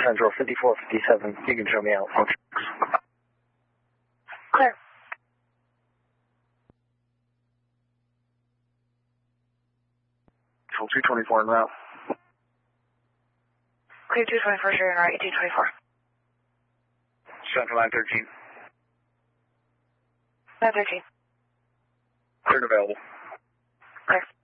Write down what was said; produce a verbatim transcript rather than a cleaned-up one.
Central fifty-four fifty-seven. You can show me out. Clear. Control two twenty-four en route. Clear two twenty-four, sure, en route, two twenty-four. Central nine thirteen. nine thirteen. Cleared available. Clear.